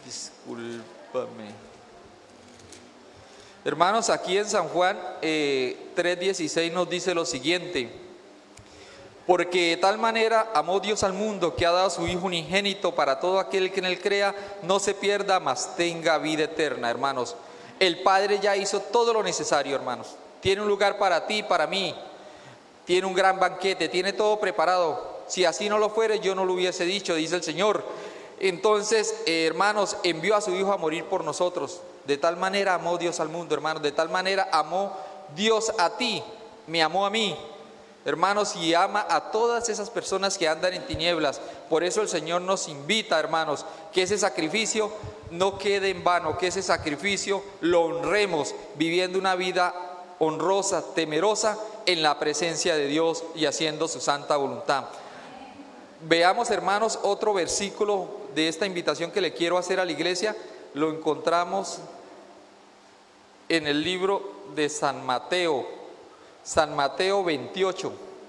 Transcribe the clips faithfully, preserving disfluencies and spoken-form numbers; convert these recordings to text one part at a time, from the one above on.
Discúlpame. Hermanos, aquí en San Juan eh, tres dieciséis nos dice lo siguiente: porque de tal manera amó Dios al mundo que ha dado a su Hijo unigénito para todo aquel que en él crea, no se pierda, mas tenga vida eterna. Hermanos, el Padre ya hizo todo lo necesario, hermanos. Tiene un lugar para ti, para mí. Tiene un gran banquete, tiene todo preparado. Si así no lo fuera, yo no lo hubiese dicho, dice el Señor. Entonces, eh, hermanos, envió a su Hijo a morir por nosotros. De tal manera amó Dios al mundo, hermanos. De tal manera amó Dios a ti, me amó a mí. Hermanos, y ama a todas esas personas que andan en tinieblas. Por eso el Señor nos invita, hermanos, que ese sacrificio no quede en vano, que ese sacrificio lo honremos viviendo una vida honrosa, temerosa en la presencia de Dios y haciendo su santa voluntad. Veamos, hermanos, otro versículo de esta invitación que le quiero hacer a la iglesia. Lo encontramos en el libro de San Mateo, San Mateo veintiocho.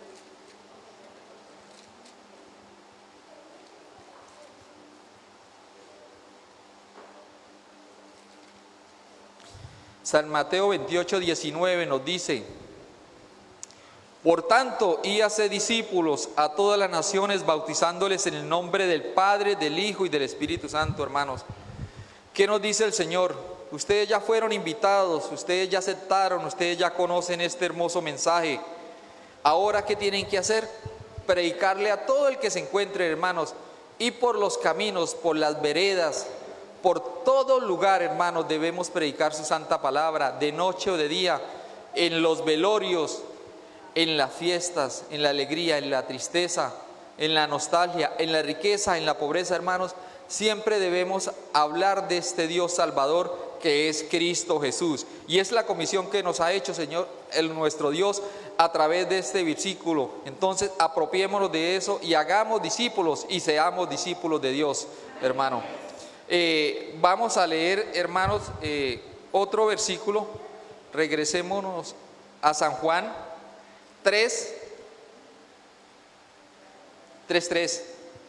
San Mateo veintiocho, diecinueve nos dice: por tanto, y hace discípulos a todas las naciones, bautizándoles en el nombre del Padre, del Hijo y del Espíritu Santo. Hermanos, ¿qué nos dice el Señor? Ustedes ya fueron invitados, ustedes ya aceptaron, ustedes ya conocen este hermoso mensaje. Ahora, ¿qué tienen que hacer? Predicarle a todo el que se encuentre, hermanos, y por los caminos, por las veredas, por todo lugar, hermanos, debemos predicar su santa palabra, de noche o de día, en los velorios, en las fiestas, en la alegría, en la tristeza, en la nostalgia, en la riqueza, en la pobreza, hermanos. Siempre debemos hablar de este Dios Salvador que es Cristo Jesús. Y es la comisión que nos ha hecho, Señor, el nuestro Dios, a través de este versículo. Entonces, apropiémonos de eso y hagamos discípulos y seamos discípulos de Dios, hermano. Eh, vamos a leer, hermanos, eh, otro versículo. Regresémonos a San Juan tres, tres, tres.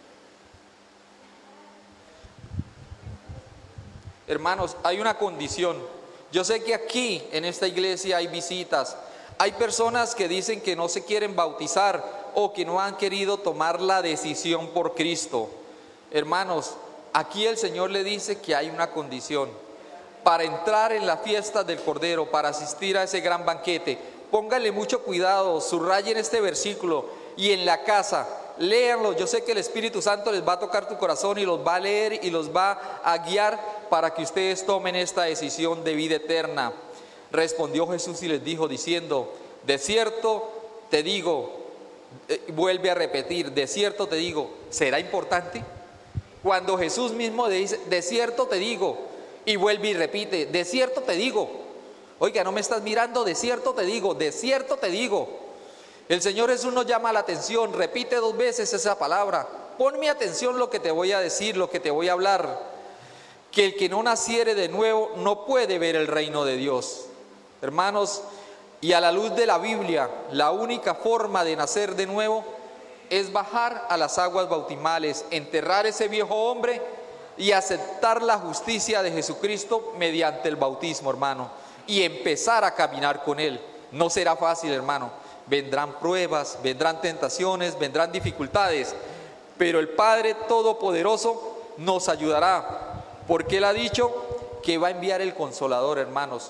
Hermanos, hay una condición. Yo sé que aquí en esta iglesia hay visitas, hay personas que dicen que no se quieren bautizar o que no han querido tomar la decisión por Cristo. Hermanos, aquí el Señor le dice que hay una condición para entrar en la fiesta del Cordero, para asistir a ese gran banquete. Póngale mucho cuidado, subrayen este versículo y en la casa léanlo. Yo sé que el Espíritu Santo les va a tocar tu corazón y los va a leer y los va a guiar para que ustedes tomen esta decisión de vida eterna. Respondió Jesús y les dijo diciendo: de cierto te digo, eh, vuelve a repetir, de cierto te digo. ¿Será importante? Cuando Jesús mismo dice, de cierto te digo, y vuelve y repite, de cierto te digo. Oiga, no me estás mirando, de cierto te digo, de cierto te digo. El Señor Jesús nos llama la atención, repite dos veces esa palabra. Ponme atención lo que te voy a decir, lo que te voy a hablar. Que el que no naciere de nuevo no puede ver el reino de Dios. Hermanos, y a la luz de la Biblia, la única forma de nacer de nuevo es bajar a las aguas bautismales, enterrar ese viejo hombre y aceptar la justicia de Jesucristo mediante el bautismo, hermano, y empezar a caminar con Él. No será fácil, hermano. Vendrán pruebas, vendrán tentaciones, vendrán dificultades, pero el Padre Todopoderoso nos ayudará, porque Él ha dicho que va a enviar el Consolador, hermanos.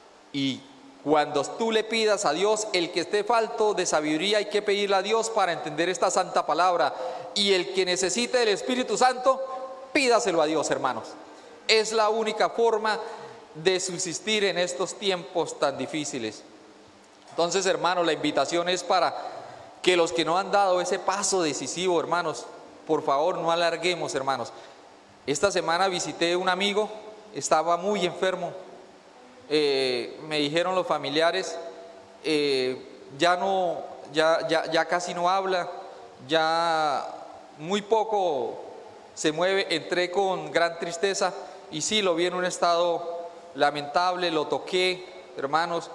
Y cuando tú le pidas a Dios, el que esté falto de sabiduría hay que pedirle a Dios para entender esta santa palabra, y el que necesite del Espíritu Santo, pídaselo a Dios, hermanos. Es la única forma de subsistir en estos tiempos tan difíciles. Entonces, hermanos, la invitación es para que los que no han dado ese paso decisivo, hermanos, por favor no alarguemos, hermanos. Esta semana visité a un amigo, estaba muy enfermo. Eh, me dijeron los familiares, eh, ya no, ya, ya, ya casi no habla, ya muy poco se mueve. Entré con gran tristeza y sí, lo vi en un estado lamentable, lo toqué, hermanos,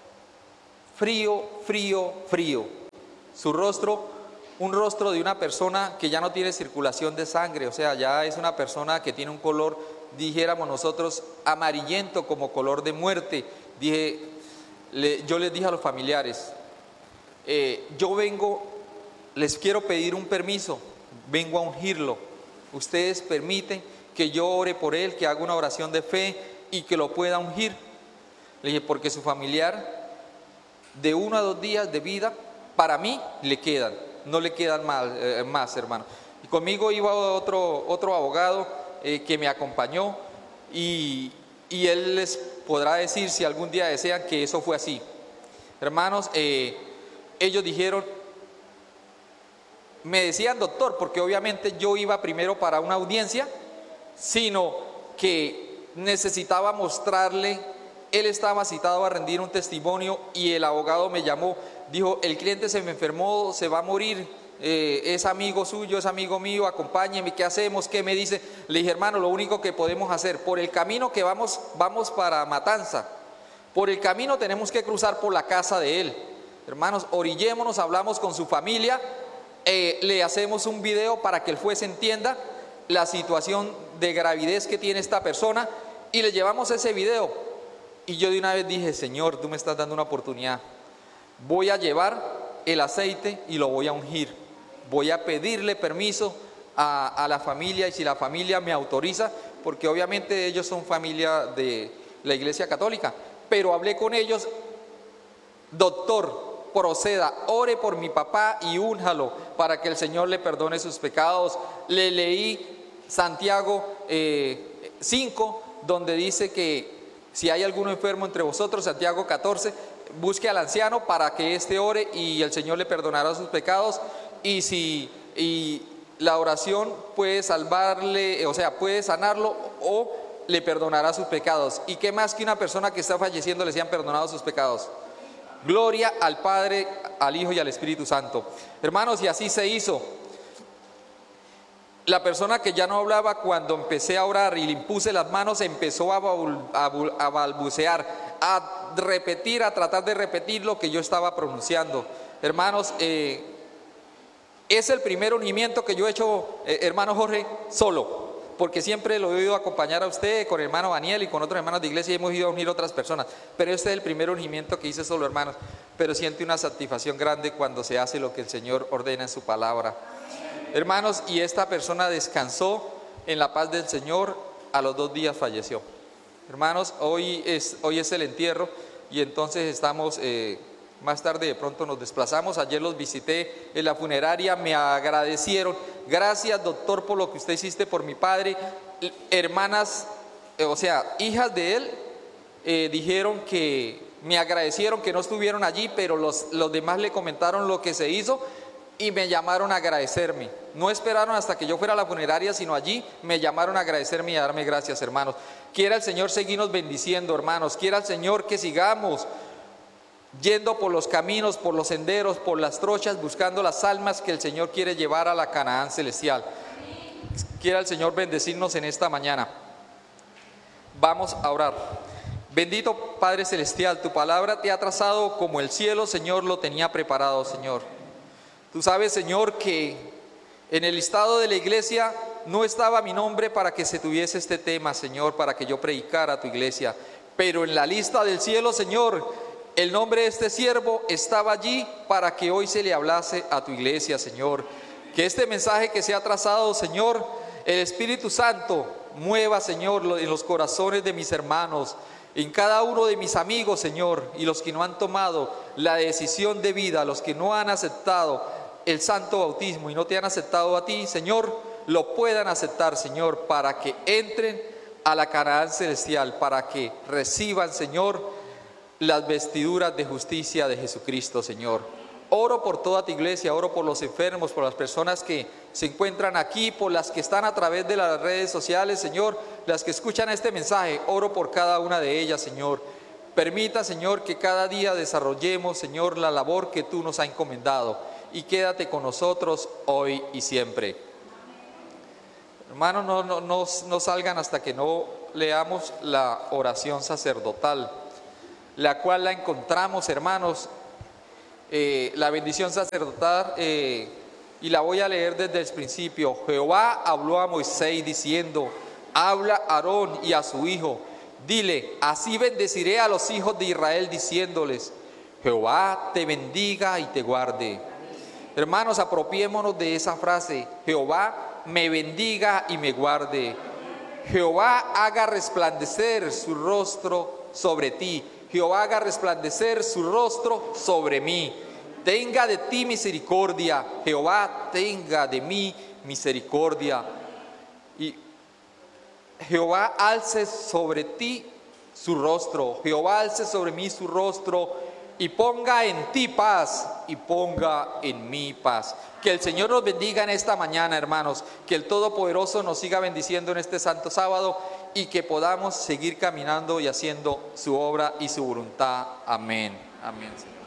frío, frío, frío. Su rostro, un rostro de una persona que ya no tiene circulación de sangre, o sea, ya es una persona que tiene un color dijéramos nosotros, amarillento como color de muerte. Dije, le, yo les dije a los familiares, eh, yo vengo, les quiero pedir un permiso, vengo a ungirlo. Ustedes permiten que yo ore por él, que haga una oración de fe y que lo pueda ungir. Le dije, porque su familiar de uno a dos días de vida, para mí le quedan, no le quedan más, eh, más hermano. Y conmigo iba otro, otro abogado eh, que me acompañó y, y él les podrá decir si algún día desean que eso fue así. Hermanos, eh, ellos dijeron, me decían doctor, porque obviamente yo iba primero para una audiencia, sino que necesitaba mostrarle, él estaba citado a rendir un testimonio y el abogado me llamó, dijo, el cliente se me enfermó, se va a morir, eh, es amigo suyo, es amigo mío, acompáñeme, ¿qué hacemos? ¿Qué me dice? Le dije, hermano, lo único que podemos hacer, por el camino que vamos, vamos para Matanza, por el camino tenemos que cruzar por la casa de él. Hermanos, orillémonos, hablamos con su familia, eh, le hacemos un video para que el juez entienda la situación de gravidez que tiene esta persona y le llevamos ese video. Y yo de una vez dije, Señor, tú me estás dando una oportunidad, voy a llevar el aceite y lo voy a ungir, voy a pedirle permiso a, a la familia y si la familia me autoriza, porque obviamente ellos son familia de la Iglesia Católica, pero hablé con ellos, doctor, proceda, ore por mi papá y únjalo para que el Señor le perdone sus pecados. Le leí Santiago eh, cinco, donde dice que si hay alguno enfermo entre vosotros, Santiago catorce, busque al anciano para que éste ore y el Señor le perdonará sus pecados. Y si y la oración puede salvarle, o sea, puede sanarlo o le perdonará sus pecados. ¿Y qué más que una persona que está falleciendo le sean perdonados sus pecados? Gloria al Padre, al Hijo y al Espíritu Santo. Hermanos, y así se hizo. La persona que ya no hablaba, cuando empecé a orar y le impuse las manos, empezó a, a, a balbucear, a repetir, a tratar de repetir lo que yo estaba pronunciando. Hermanos, eh, es el primer ungimiento que yo he hecho, eh, hermano Jorge, solo. Porque siempre lo he ido a acompañar a usted con el hermano Daniel y con otros hermanos de iglesia y hemos ido a unir otras personas. Pero este es el primer ungimiento que hice solo, hermanos. Pero siente una satisfacción grande cuando se hace lo que el Señor ordena en su palabra. Hermanos, y esta persona descansó en la paz del Señor, a los dos días falleció. Hermanos, hoy es, hoy es el entierro y entonces estamos... Eh, Más tarde de pronto nos desplazamos, ayer los visité en la funeraria, me agradecieron, gracias doctor por lo que usted hiciste por mi padre. Hermanas, eh, o sea, hijas de él, eh, dijeron que me agradecieron que no estuvieron allí, pero los, los demás le comentaron lo que se hizo y me llamaron a agradecerme. No esperaron hasta que yo fuera a la funeraria, sino allí me llamaron a agradecerme y a darme gracias, hermanos. Quiera el Señor seguirnos bendiciendo, hermanos, quiera el Señor que sigamos yendo por los caminos, por los senderos, por las trochas, buscando las almas que el Señor quiere llevar a la Canaán celestial. Quiera el Señor bendecirnos en esta mañana. Vamos a orar. Bendito Padre Celestial, tu palabra te ha trazado como el cielo, Señor, lo tenía preparado, Señor. Tú sabes, Señor, que en el listado de la iglesia no estaba mi nombre para que se tuviese este tema, Señor, para que yo predicara a tu iglesia. Pero en la lista del cielo, Señor, el nombre de este siervo estaba allí para que hoy se le hablase a tu iglesia, Señor. Que este mensaje que se ha trazado, Señor, el Espíritu Santo mueva, Señor, en los corazones de mis hermanos, en cada uno de mis amigos, Señor, y los que no han tomado la decisión de vida, los que no han aceptado el santo bautismo y no te han aceptado a ti, Señor, lo puedan aceptar, Señor, para que entren a la Canaán celestial, para que reciban, Señor, las vestiduras de justicia de Jesucristo, Señor. Oro por toda tu iglesia, oro por los enfermos, por las personas que se encuentran aquí, por las que están a través de las redes sociales, Señor, las que escuchan este mensaje, oro por cada una de ellas, Señor. Permita, Señor, que cada día desarrollemos, Señor, la labor que tú nos has encomendado y quédate con nosotros hoy y siempre. Hermanos, no, no, no, no salgan hasta que no leamos la oración sacerdotal, la cual la encontramos, hermanos, eh, la bendición sacerdotal, eh, y la voy a leer desde el principio. Jehová habló a Moisés diciendo: Habla a Aarón y a su hijo. Dile, así bendeciré a los hijos de Israel diciéndoles, Jehová te bendiga y te guarde. Hermanos, apropiémonos de esa frase, Jehová me bendiga y me guarde. Jehová haga resplandecer su rostro sobre ti. Jehová haga resplandecer su rostro sobre mí. Tenga de ti misericordia. Jehová tenga de mí misericordia. Y Jehová alce sobre ti su rostro. Jehová alce sobre mí su rostro y ponga en ti paz y ponga en mí paz. Que el Señor nos bendiga en esta mañana, hermanos. Que el Todopoderoso nos siga bendiciendo en este santo sábado y que podamos seguir caminando y haciendo su obra y su voluntad. Amén. Amén, Señor.